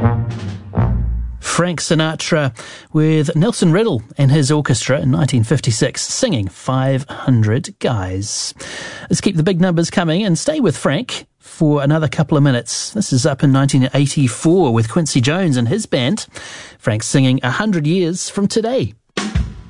Frank Sinatra with Nelson Riddle and his orchestra in 1956 singing 500 Guys. Let's keep the big numbers coming and stay with Frank for another couple of minutes. This is up in 1984 with Quincy Jones and his band. Frank singing 100 years from today.